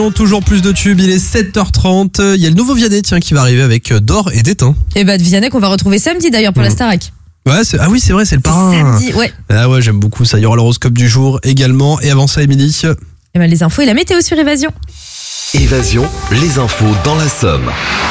Toujours plus de tubes, il est 7h30. Il y a le nouveau Vianney qui va arriver avec d'or et d'étain. Et de Vianney qu'on va retrouver samedi d'ailleurs pour la Starac. Ouais, c'est vrai, c'est le parrain. Samedi, ouais. Ah ouais, j'aime beaucoup ça. Il y aura l'horoscope du jour également. Et avant ça, Émilie. Les infos et la météo sur Évasion. Évasion, les infos dans la Somme.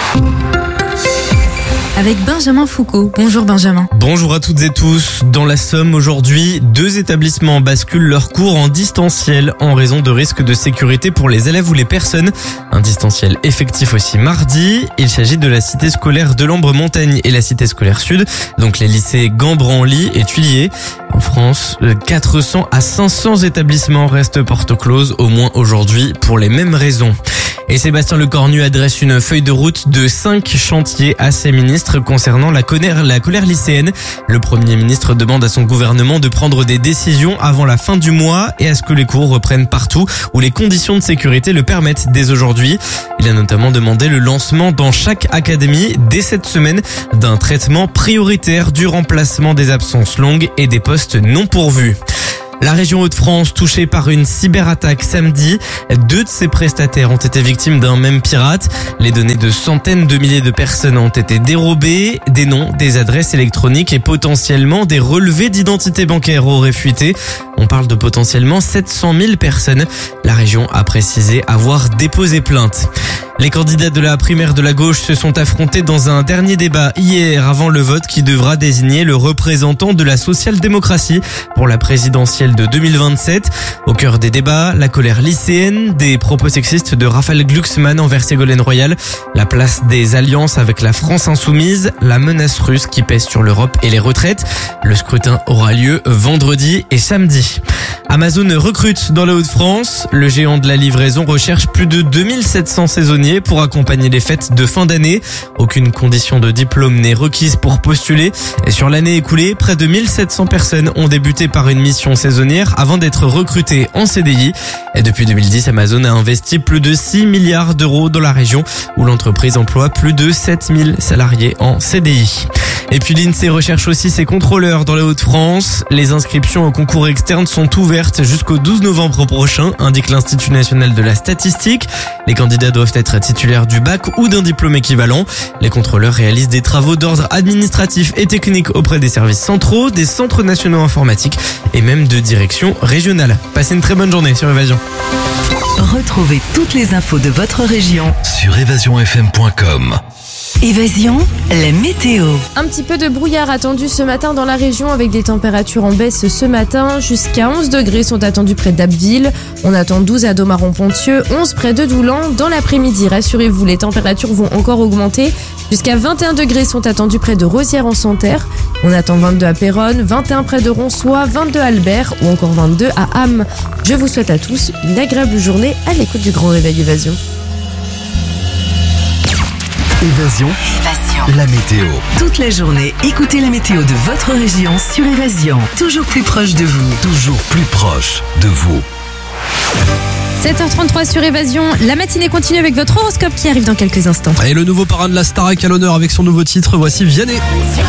Avec Benjamin Foucault. Bonjour Benjamin. Bonjour à toutes et tous. Dans la Somme aujourd'hui, 2 établissements basculent leurs cours en distanciel en raison de risques de sécurité pour les élèves ou les personnes. Un distanciel effectif aussi mardi. Il s'agit de la cité scolaire de l'Ambre-Montagne et la cité scolaire sud, donc les lycées Gand-Branly et Tuilier. En France, 400 à 500 établissements restent porte close, au moins aujourd'hui, pour les mêmes raisons. Et Sébastien Lecornu adresse une feuille de route de 5 chantiers à ses ministres concernant la colère lycéenne. Le Premier ministre demande à son gouvernement de prendre des décisions avant la fin du mois et à ce que les cours reprennent partout où les conditions de sécurité le permettent dès aujourd'hui. Il a notamment demandé le lancement dans chaque académie dès cette semaine d'un traitement prioritaire du remplacement des absences longues et des postes non pourvus. La région Hauts-de-France touchée par une cyberattaque samedi. 2 de ses prestataires ont été victimes d'un même pirate. Les données de centaines de milliers de personnes ont été dérobées. Des noms, des adresses électroniques et potentiellement des relevés d'identité bancaire auraient fuité. On parle de potentiellement 700 000 personnes. La région a précisé avoir déposé plainte. Les candidats de la primaire de la gauche se sont affrontés dans un dernier débat hier avant le vote qui devra désigner le représentant de la social-démocratie pour la présidentielle de 2027. Au cœur des débats, la colère lycéenne, des propos sexistes de Raphaël Glucksmann envers Ségolène Royal, la place des alliances avec la France insoumise, la menace russe qui pèse sur l'Europe et les retraites. Le scrutin aura lieu vendredi et samedi. Amazon recrute dans le Hauts-de-France. Le géant de la livraison recherche plus de 2700 saisonniers pour accompagner les fêtes de fin d'année. Aucune condition de diplôme n'est requise pour postuler. Et sur l'année écoulée, près de 1700 personnes ont débuté par une mission saisonnière avant d'être recrutées en CDI. Et depuis 2010, Amazon a investi plus de 6 milliards d'euros dans la région où l'entreprise emploie plus de 7000 salariés en CDI. Et puis l'INSEE recherche aussi ses contrôleurs dans les Hauts-de-France. Les inscriptions au concours externe sont ouvertes jusqu'au 12 novembre prochain, indique l'Institut national de la statistique. Les candidats doivent être titulaires du bac ou d'un diplôme équivalent. Les contrôleurs réalisent des travaux d'ordre administratif et technique auprès des services centraux, des centres nationaux informatiques et même de direction régionale. Passez une très bonne journée sur Évasion. Retrouvez toutes les infos de votre région Sur évasionfm.com. Évasion, la météo. Un petit peu de brouillard attendu ce matin dans la région avec des températures en baisse ce matin. Jusqu'à 11 degrés sont attendus près d'Abbeville. On attend 12 à Domaron-Ponthieu, 11 près de Doulan. Dans l'après-midi, rassurez-vous, les températures vont encore augmenter. Jusqu'à 21 degrés sont attendus près de Rosières-en-Santerre. On attend 22 à Péronne, 21 près de Ronsois, 22 à Albert ou encore 22 à Ham. Je vous souhaite à tous une agréable journée à l'écoute du Grand Réveil Évasion. Évasion, la météo. Toute la journée, écoutez la météo de votre région sur Évasion. Toujours plus proche de vous. Toujours plus proche de vous. 7h33 sur Évasion, la matinée continue avec votre horoscope qui arrive dans quelques instants. Et le nouveau parrain de la Starac à l'honneur avec son nouveau titre, voici Vianney.